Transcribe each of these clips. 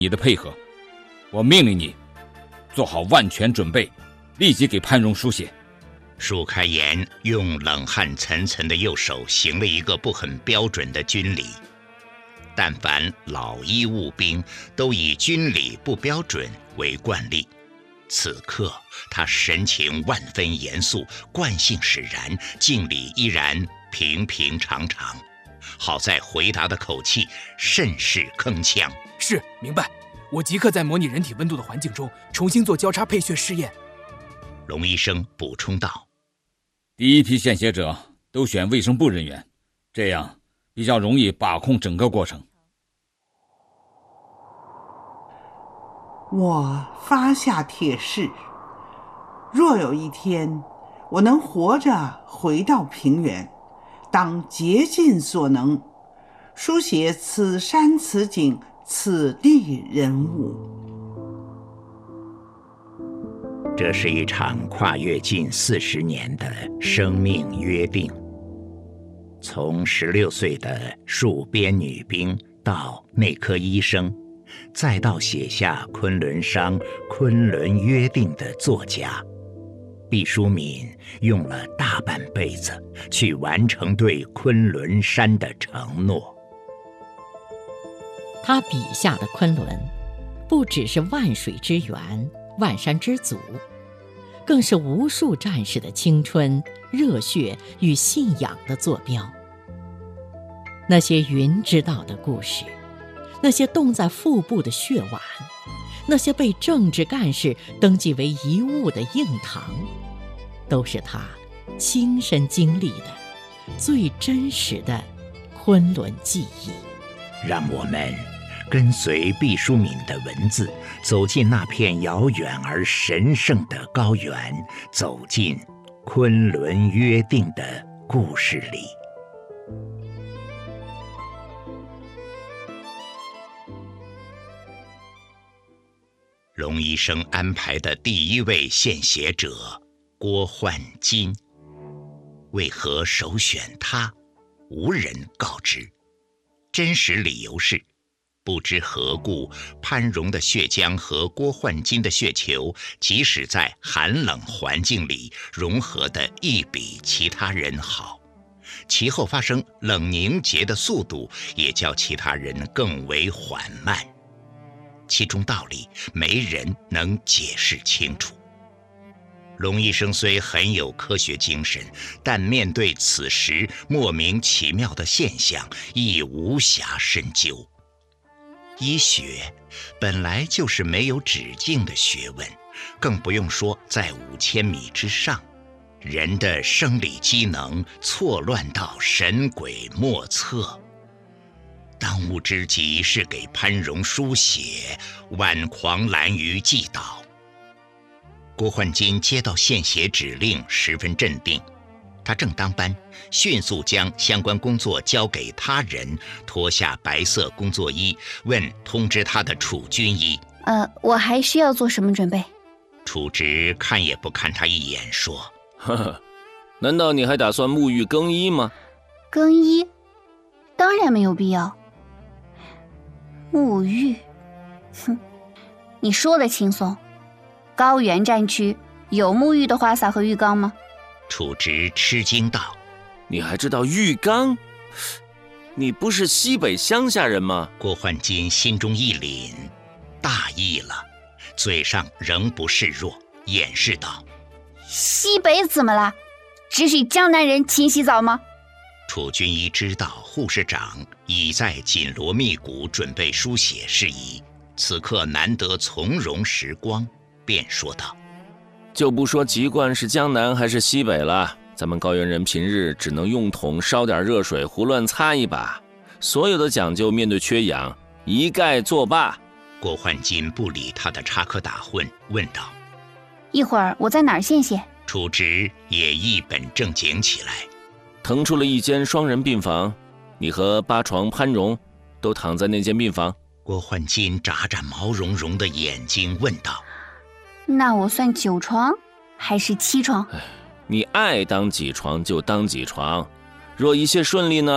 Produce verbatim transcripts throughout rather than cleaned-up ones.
你的配合，我命令你做好万全准备，立即给潘荣书写。 舒开颜用冷汗涔涔的右手行了一个不很标准的军礼。但凡老医务兵都以军礼不标准为惯例，此刻他神情万分严肃，惯性使然，敬礼依然平平常常。好在回答的口气甚是铿锵。 是，明白。我即刻在模拟人体温度的环境中重新做交叉配血试验。 龙医生补充道： 第一批献血者都选卫生部人员，这样比较容易把控整个过程。 我发下铁誓，若有一天我能活着回到平原，当竭尽所能书写此山此景此地人物。 这是一场跨越近四十年的生命约定。从十六岁的戍边女兵到内科医生，再到写下《昆仑商》《昆仑约定》的作家，毕淑敏用了大半辈子去完成对昆仑山的承诺。 他笔下的昆仑，不只是万水之源、万山之祖，更是无数战士的青春、热血与信仰的坐标。那些云知道的故事，那些冻在腹部的血碗，那些被政治干事登记为遗物的硬糖，都是他亲身经历的最真实的昆仑记忆。 让我们跟随毕淑敏的文字，走进那片遥远而神圣的高原，走进昆仑约定的故事里。龙医生安排的第一位献血者郭焕金，为何首选他，无人告知。真实理由是，不知何故，潘荣的血浆和郭焕金的血球，即使在寒冷环境里融合得亦比其他人好，其后发生冷凝结的速度也较其他人更为缓慢。其中道理没人能解释清楚。龙医生虽很有科学精神，但面对此时莫名其妙的现象，亦无暇深究。医学本来就是没有止境的学问，更不用说在五千米之上，人的生理机能错乱到神鬼莫测。当务之急是给潘荣书写，挽狂澜于既倒。郭焕金接到献血指令，十分镇定。他正当班，迅速将相关工作交给他人，脱下白色工作衣，问通知他的楚军医： 呃，我还需要做什么准备？ 楚直看也不看他一眼，说： 呵呵，难道你还打算沐浴更衣吗？ 更衣？当然没有必要。沐浴？哼，你说的轻松。高原战区有沐浴的花洒和浴缸吗？ 楚直吃惊道： 你还知道浴缸？你不是西北乡下人吗？ 郭焕金心中一凛，大意了，嘴上仍不示弱，掩饰道： 西北怎么了？只许江南人勤洗澡吗？ 楚军医知道护士长已在紧锣密鼓准备书写事宜，此刻难得从容时光，便说道： 就不说籍贯是江南还是西北了，咱们高原人平日只能用桶烧点热水胡乱擦一把，所有的讲究面对缺氧一概作罢。 郭焕金不理他的插科打诨，问道： 一会儿我在哪儿献血？ 楚直也一本正经起来： 腾出了一间双人病房，你和八床潘荣都躺在那间病房。 郭焕金眨眨毛茸茸的眼睛问道： 那我算九床还是七床？ 你爱当几床就当几床，若一切顺利呢，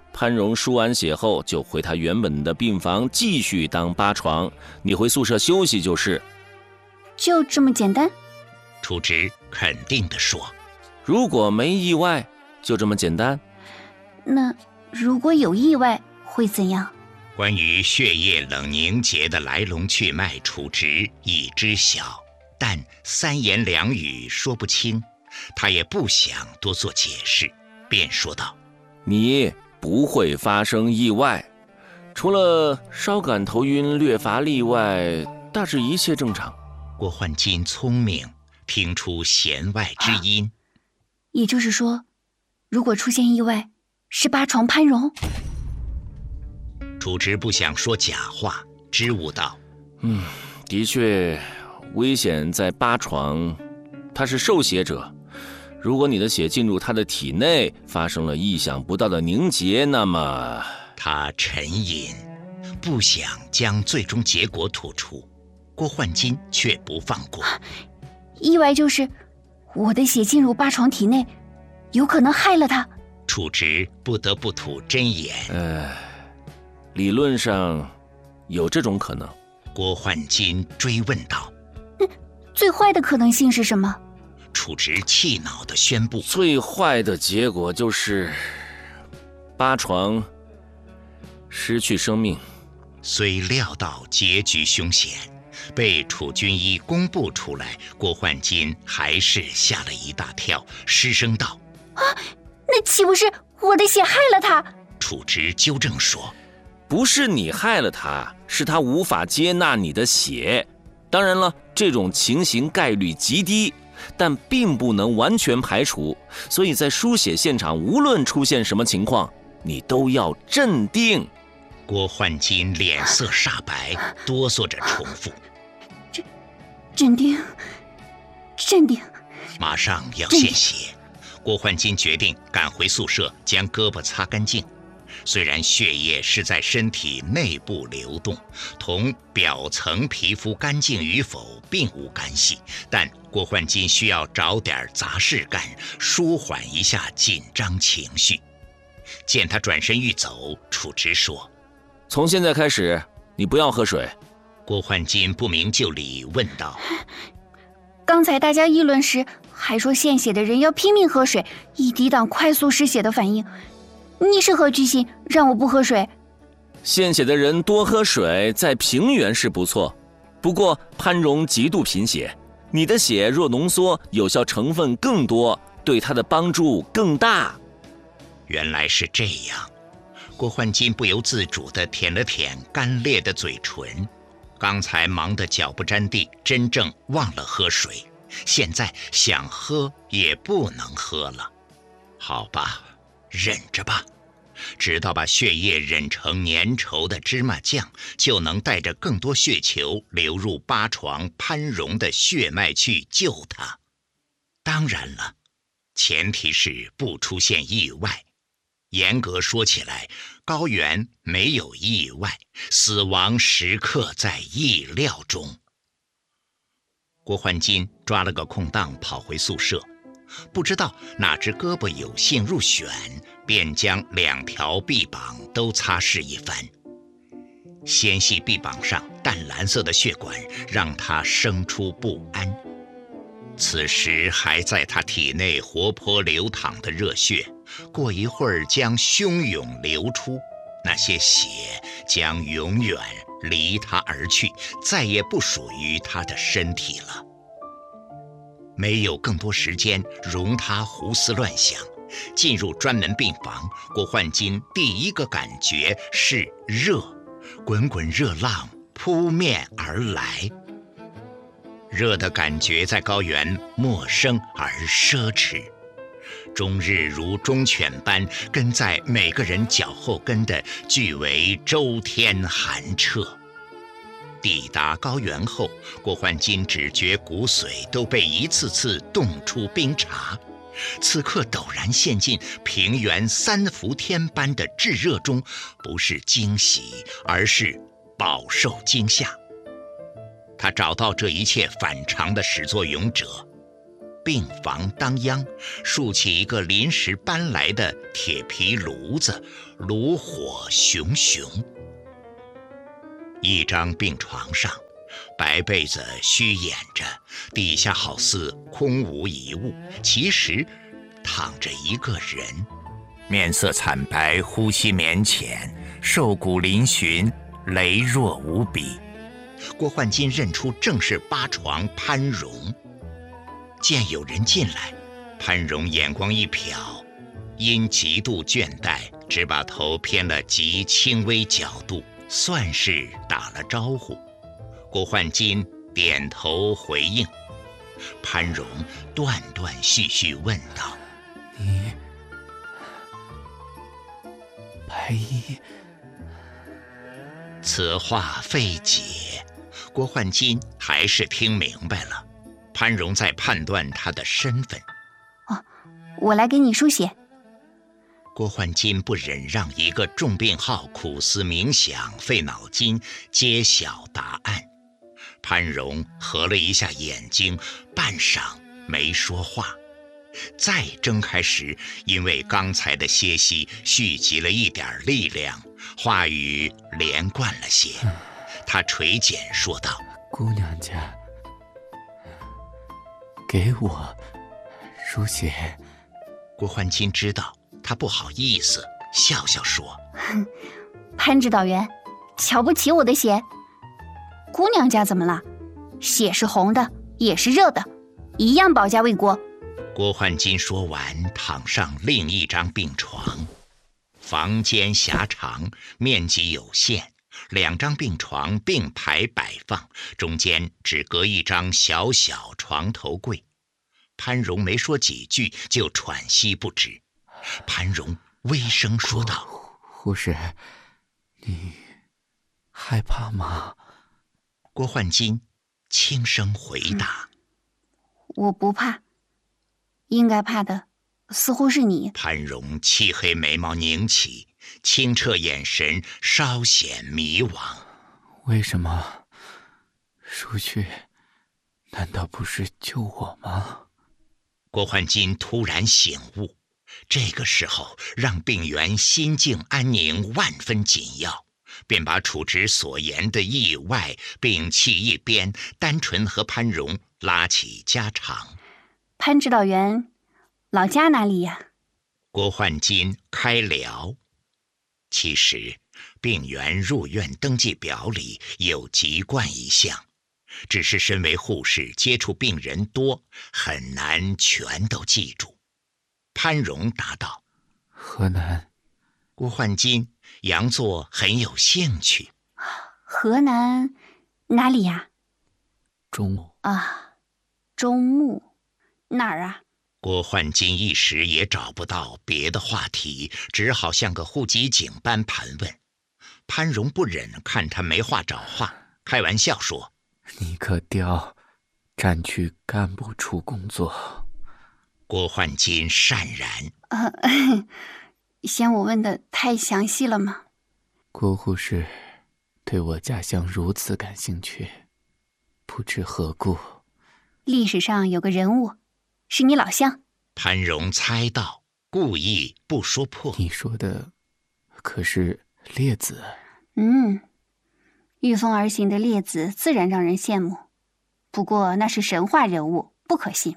潘荣输完血后，就回他原本的病房继续当八床，你回宿舍休息就是。 就这么简单？ 楚直肯定地说。 如果没意外，就这么简单。 那如果有意外会怎样？ 关于血液冷凝结的来龙去脉，楚直已知晓，但三言两语说不清，他也不想多做解释，便说道： 你不会发生意外，除了稍感头晕略乏力外，大致一切正常。 郭焕金聪明，听出弦外之音。 也就是说，如果出现意外，是八床潘荣。 楚直不想说假话，支吾道： 嗯，的确，危险在八床，他是受血者。如果你的血进入他的体内，发生了意想不到的凝结，那么…… 他沉吟，不想将最终结果吐出。郭焕金却不放过。 意外就是我的血进入八床体内，有可能害了他。 楚直不得不吐真言。 呃，理论上有这种可能。 郭焕金追问道： 最坏的可能性是什么？ 楚直气恼地宣布： 最坏的结果就是八床失去生命。 虽料到结局凶险，被楚军医公布出来，郭焕金还是吓了一大跳，失声道： 啊，那岂不是我的血害了他？ 楚直纠正说： 不是你害了他，是他无法接纳你的血。当然了，这种情形概率极低，但并不能完全排除，所以在输血现场无论出现什么情况，你都要镇定。 郭焕金脸色煞白，哆嗦着重复： 镇镇定，镇定。 马上要献血，郭焕金决定赶回宿舍将胳膊擦干净。虽然血液是在身体内部流动，同表层皮肤干净与否并无干系，但郭焕金需要找点杂事干，舒缓一下紧张情绪。见他转身欲走，楚直说： 从现在开始，你不要喝水。 郭焕金不明就里问道： 刚才大家议论时还说献血的人要拼命喝水，以抵挡快速失血的反应，你是何居心让我不喝水？ 献血的人多喝水在平原是不错，不过潘荣极度贫血，你的血若浓缩，有效成分更多，对他的帮助更大。 原来是这样。郭焕金不由自主地舔了舔干裂的嘴唇，刚才忙得脚不沾地，真正忘了喝水，现在想喝也不能喝了。好吧，忍着吧，直到把血液忍成粘稠的芝麻酱，就能带着更多血球流入八床潘荣的血脉去救他。当然了，前提是不出现意外。严格说起来，高原没有意外，死亡时刻在意料中。郭焕金抓了个空档跑回宿舍，不知道哪只胳膊有幸入选，便将两条臂膀都擦拭一番。纤细臂膀上淡蓝色的血管让他生出不安。此时还在他体内活泼流淌的热血，过一会儿将汹涌流出，那些血将永远离他而去，再也不属于他的身体了。没有更多时间容他胡思乱想，进入专门病房，郭焕金第一个感觉是热，滚滚热浪扑面而来。热的感觉在高原陌生而奢侈，终日如忠犬般跟在每个人脚后跟的俱为周天寒彻。抵达高原后，郭焕金只觉骨髓都被一次次冻出冰碴，此刻陡然陷进平原三伏天般的炙热中，不是惊喜，而是饱受惊吓。他找到这一切反常的始作俑者， 病房当央竖起一个临时搬来的铁皮炉子，炉火熊熊。一张病床上，白被子虚掩着，底下好似空无一物，其实躺着一个人，面色惨白，呼吸绵浅，瘦骨嶙峋，羸弱无比。郭焕金认出正是八床潘荣。见有人进来，潘荣眼光一瞟，因极度倦怠，只把头偏了极轻微角度，算是打了招呼。郭焕金点头回应。潘荣断断续续问道：“ 你白衣？” 此话费解，郭焕金还是听明白了。潘荣在判断他的身份。 哦，我来给你书写。 郭焕金不忍让一个重病号苦思冥想，费脑筋揭晓答案。潘荣合了一下眼睛，半晌没说话。再睁开时，因为刚才的歇息蓄积了一点力量，话语连贯了些。他垂肩说道：“ 姑娘家给我书写。” 郭焕金知道他不好意思，笑笑说：“ 潘指导员，瞧不起我的血？姑娘家怎么了？血是红的，也是热的，一样保家卫国。” 郭焕金说完，躺上另一张病床。房间狭长，面积有限，两张病床并排摆放，中间只隔一张小小床头柜。潘荣没说几句，就喘息不止。潘荣微声说道：“ 护士，你害怕吗？” 郭焕金轻声回答：“ 嗯，我不怕。应该怕的似乎是你。” 潘荣漆黑眉毛拧起，清澈眼神稍显迷惘。 为什么？舒去难道不是救我吗？ 郭焕金突然醒悟，这个时候让病员心境安宁万分紧要，便把处职所言的意外摒弃一边，单纯和潘荣拉起家常。 潘指导员，老家哪里呀？ 郭焕金开聊。其实病员入院登记表里有籍贯一项，只是身为护士接触病人多，很难全都记住。潘荣答道：“ 河南。” 郭焕金佯作很有兴趣。 河南哪里呀？ 中牟啊，中牟哪儿啊？ 郭焕金一时也找不到别的话题，只好像个户籍警般盘问。潘荣不忍看他没话找话，开玩笑说：“ 你可调战区干部处工作？” 郭焕金讪然：“ 呃，嫌我问的太详细了吗？” 郭护士对我家乡如此感兴趣，不知何故。 历史上有个人物，是你老乡。 潘荣猜到，故意不说破。 你说的可是列子？ 嗯，御风而行的列子自然让人羡慕，不过那是神话人物，不可信。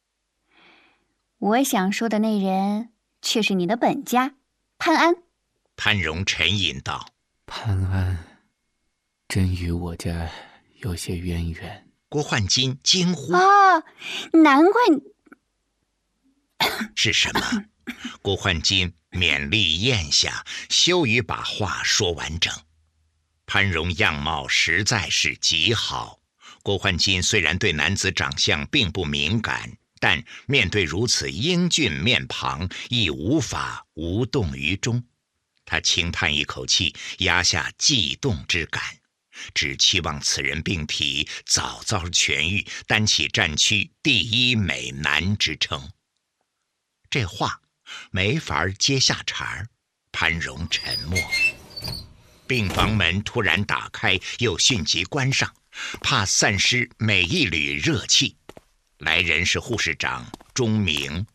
我想说的那人却是你的本家潘安。 潘荣沉吟道：“ 潘安真与我家有些渊源。” 郭焕金惊呼：“ 啊，难怪你是什么？”郭焕金勉力咽下，羞于把话说完整。潘荣样貌实在是极好，郭焕金虽然对男子长相并不敏感，但面对如此英俊面庞，亦无法无动于衷。他轻叹一口气，压下悸动之感，只期望此人病体早早痊愈，担起战区第一美男之称。这话没法接下茬儿，潘荣沉默。病房门突然打开，又迅即关上，怕散失每一缕热气。 来人是护士长钟明。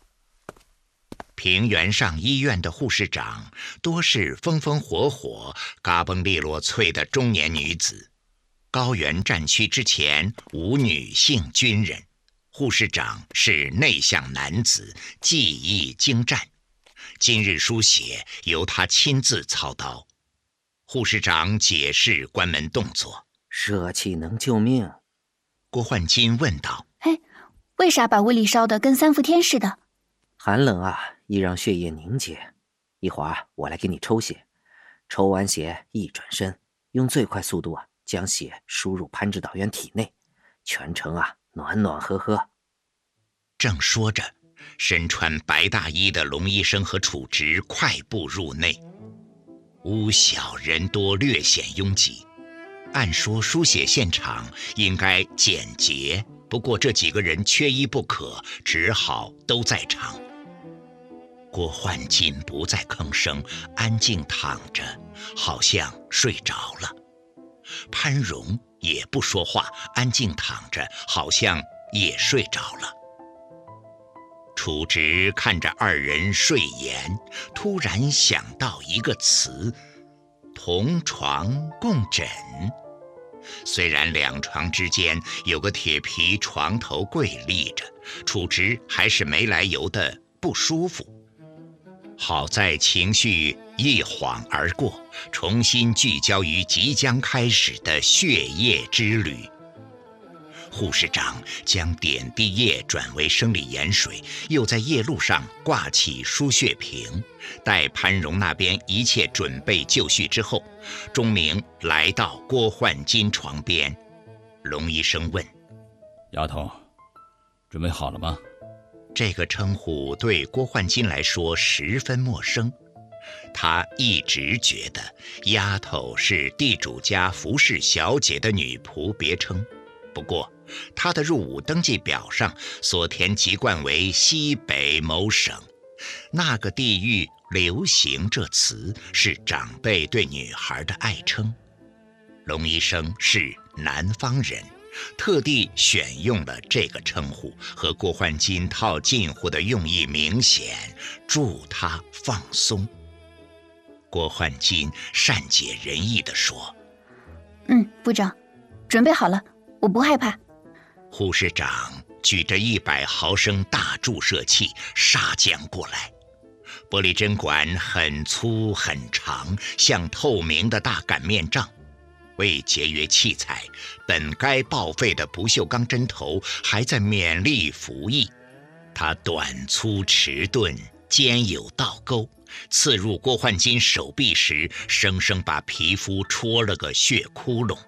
平原上医院的护士长多是风风火火、嘎嘣利落脆的中年女子。高原战区之前无女性军人，护士长是内向男子，技艺精湛。今日书写由他亲自操刀。护士长解释关门动作。 热气能救命。 郭焕金问道： 哎，为啥把胃里烧得跟三伏天似的？ 寒冷啊，易让血液凝结。一会儿我来给你抽血，抽完血一转身，用最快速度啊将血输入潘指导员体内，全程啊暖暖和和。 正说着，身穿白大衣的龙医生和楚直快步入内。屋小人多，略显拥挤。按说书写现场应该简洁，不过这几个人缺一不可，只好都在场。郭焕金不再吭声，安静躺着，好像睡着了。潘荣也不说话，安静躺着，好像也睡着了。楚直看着二人睡颜，突然想到一个词：同床共枕。虽然两床之间有个铁皮床头柜立着，楚直还是没来由的不舒服。好在情绪一晃而过，重新聚焦于即将开始的血液之旅。护士长将点滴液转为生理盐水，又在液路上挂起输血瓶。待潘荣那边一切准备就绪之后，钟明来到郭焕金床边。龙医生问： 丫头，准备好了吗？ 这个称呼对郭焕金来说十分陌生。他一直觉得丫头是地主家服侍小姐的女仆别称，不过他的入伍登记表上所填籍贯为西北某省，那个地域流行这词，是长辈对女孩的爱称。龙医生是南方人，特地选用了这个称呼，和郭焕金套近乎的用意明显，助他放松。郭焕金善解人意地说： 嗯，部长，准备好了，我不害怕。 护士长举着一百毫升大注射器杀将过来，玻璃针管很粗很长，像透明的大擀面杖。为节约器材，本该报废的不锈钢针头还在勉力服役。它短粗迟钝，尖有倒钩，刺入郭焕金手臂时，生生把皮肤戳了个血窟窿。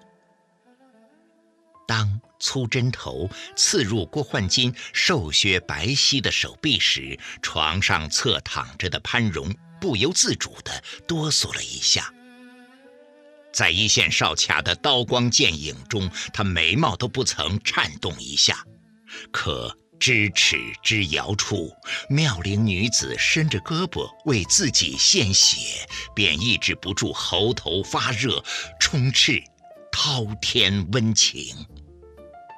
当粗针头刺入郭焕金瘦削白皙的手臂时，床上侧躺着的潘荣不由自主地哆嗦了一下。在一线哨卡的刀光剑影中，他眉毛都不曾颤动一下。可咫尺之遥处，妙龄女子伸着胳膊为自己献血，便抑制不住喉头发热，充斥滔天温情。